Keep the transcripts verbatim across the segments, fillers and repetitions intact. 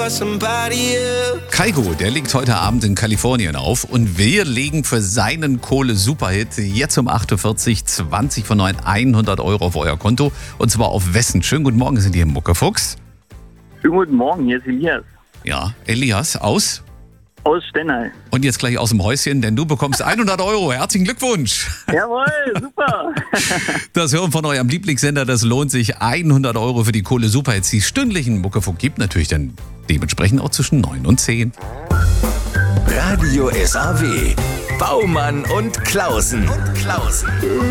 Kaigo, der legt heute Abend in Kalifornien auf und wir legen für seinen Kohle-Superhit jetzt um acht Uhr vierzig zwanzig von neun hundert Euro auf euer Konto und zwar auf wessen? Schönen guten Morgen, sind hier Muckefuchs. Schönen guten Morgen, hier ist Elias. Ja, Elias aus? Aus Stennal. Und jetzt gleich aus dem Häuschen, denn du bekommst hundert Euro. Herzlichen Glückwunsch. Jawohl, super. Das Hören von eurem Lieblingssender, das lohnt sich. hundert Euro für die Kohle-Superhits, die es stündlichen Muckefuck gibt. Natürlich dann dementsprechend auch zwischen neun und zehn. Radio S A W. Baumann und Klausen. Und Klausen.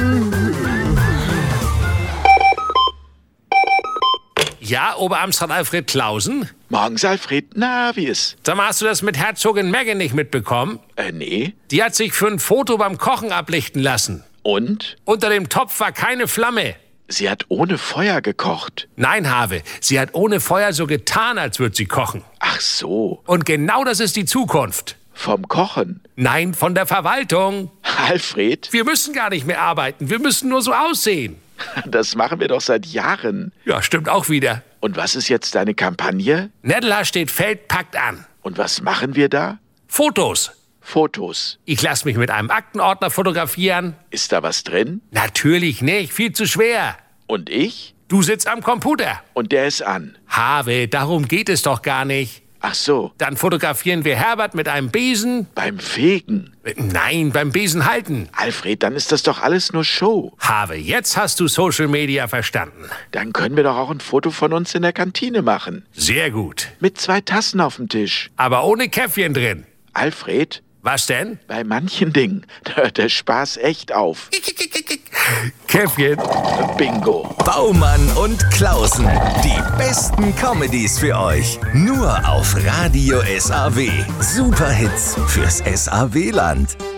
Ja, Oberamtsrat Alfred Klausen? Morgens, Alfred. Na, wie ist? Sag mal, hast du das mit Herzogin Meghan nicht mitbekommen? Äh, nee. Die hat sich für ein Foto beim Kochen ablichten lassen. Und? Unter dem Topf war keine Flamme. Sie hat ohne Feuer gekocht. Nein, Have, sie hat ohne Feuer so getan, als würde sie kochen. Ach so. Und genau das ist die Zukunft. Vom Kochen? Nein, von der Verwaltung. Alfred? Wir müssen gar nicht mehr arbeiten, wir müssen nur so aussehen. Das machen wir doch seit Jahren. Ja, stimmt auch wieder. Und was ist jetzt deine Kampagne? Nettler steht Feld packt an. Und was machen wir da? Fotos. Fotos. Ich lasse mich mit einem Aktenordner fotografieren. Ist da was drin? Natürlich nicht, viel zu schwer. Und ich? Du sitzt am Computer. Und der ist an. Have, darum geht es doch gar nicht. Ach so. Dann fotografieren wir Herbert mit einem Besen. Beim Fegen? Nein, beim Besen halten. Alfred, dann ist das doch alles nur Show. Have, jetzt hast du Social Media verstanden. Dann können wir doch auch ein Foto von uns in der Kantine machen. Sehr gut. Mit zwei Tassen auf dem Tisch. Aber ohne Käffchen drin. Alfred? Was denn? Bei manchen Dingen, da hört der Spaß echt auf. Käffchen. Bingo. Baumann und Klausen. Die besten Comedies für euch. Nur auf Radio S A W. Superhits fürs S A W-Land.